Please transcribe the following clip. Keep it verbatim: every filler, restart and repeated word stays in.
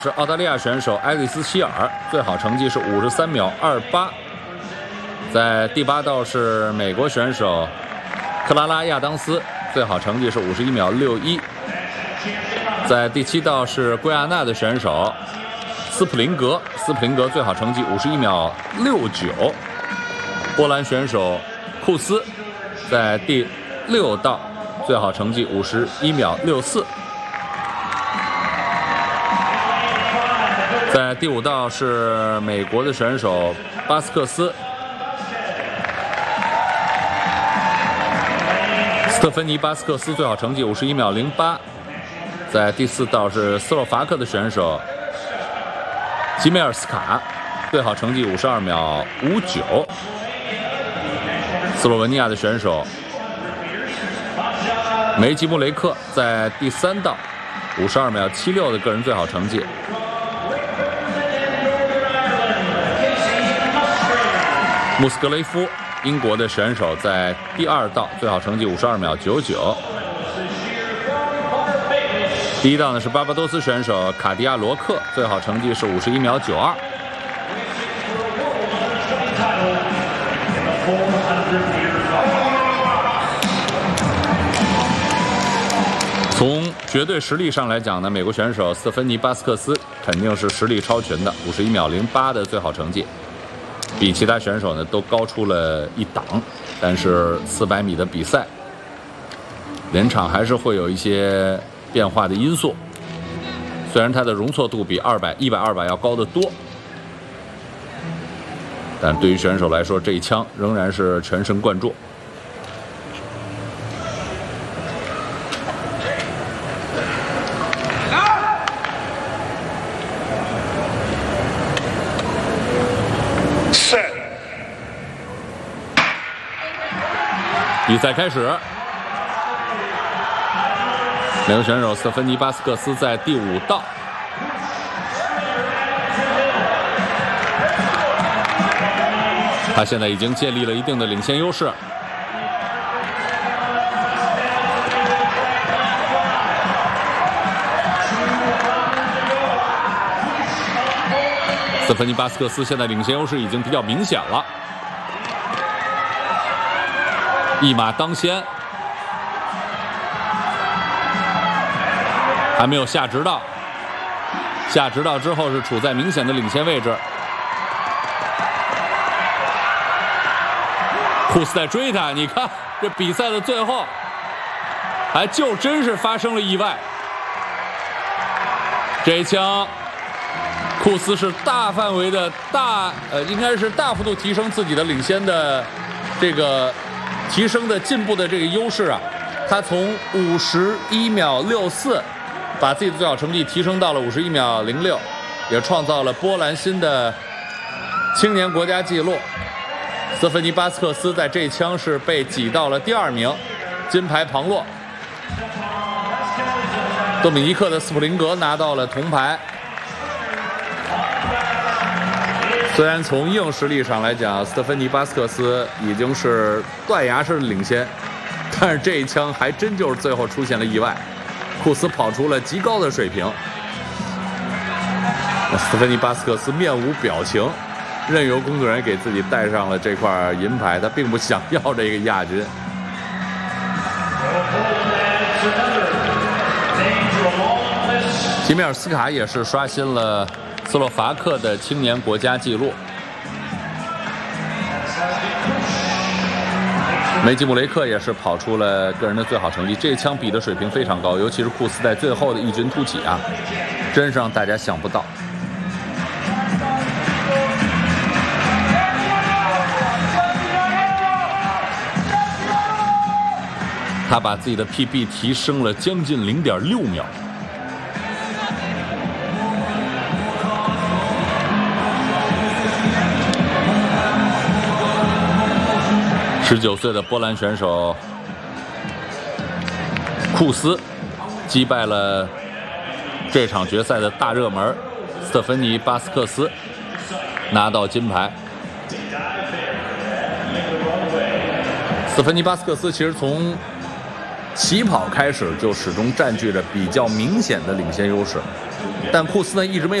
是澳大利亚选手埃利斯希尔，最好成绩是五十三秒二八。在第八道是美国选手克拉拉亚当斯，最好成绩是五十一秒六一。在第七道是圭亚那的选手斯普林格，斯普林格最好成绩五十一秒六九。波兰选手库斯在第六道最好成绩五十一秒六四。在第五道是美国的选手巴斯克斯，斯特芬妮·巴斯克斯最好成绩五十一秒零八。在第四道是斯洛伐克的选手吉梅尔斯卡，最好成绩五十二秒五九。斯洛文尼亚的选手梅吉穆雷克在第三道五十二秒七六的个人最好成绩。穆斯格雷夫，英国的选手在第二道最好成绩五十二秒九九。第一道呢是巴巴多斯选手卡迪亚罗克，最好成绩是五十一秒九二。从绝对实力上来讲呢，美国选手斯特芬妮·巴斯克斯肯定是实力超群的，五十一秒零八的最好成绩。比其他选手呢都高出了一档，但是四百米的比赛，连场还是会有一些变化的因素。虽然它的容错度比二百、一百、二百要高得多，但对于选手来说，这一枪仍然是全神贯注。比赛开始，美国选手斯特芬妮·巴斯克斯在第五道，他现在已经建立了一定的领先优势。斯特芬妮·巴斯克斯现在领先优势已经比较明显了。一马当先，还没有下直道，下直道之后是处在明显的领先位置。库斯在追他，你看这比赛的最后，还就真是发生了意外。这一枪，库斯是大范围的大呃，应该是大幅度提升自己的领先的这个。提升的进步的这个优势啊，他从五十一秒六四，把自己的最好成绩提升到了五十一秒零六，也创造了波兰新的青年国家纪录。斯特芬妮·巴斯克斯在这一枪是被挤到了第二名，金牌旁落。多米尼克的斯普林格拿到了铜牌。虽然从硬实力上来讲，斯特芬妮·巴斯克斯已经是断崖式的领先，但是这一枪还真就是最后出现了意外，库斯跑出了极高的水平。斯特芬妮·巴斯克斯面无表情，任由工作人员给自己戴上了这块银牌，他并不想要这个亚军。吉米尔斯卡也是刷新了斯洛伐克的青年国家纪录。梅吉穆雷克也是跑出了个人的最好成绩，这一枪比的水平非常高，尤其是库斯在最后的异军突起啊，真是让大家想不到。他把自己的 P B 提升了将近 零点六秒。十九岁的波兰选手库斯击败了这场决赛的大热门斯特芬妮·巴斯克斯，拿到金牌。斯特芬妮·巴斯克斯其实从起跑开始就始终占据着比较明显的领先优势。 但库斯呢一直没有。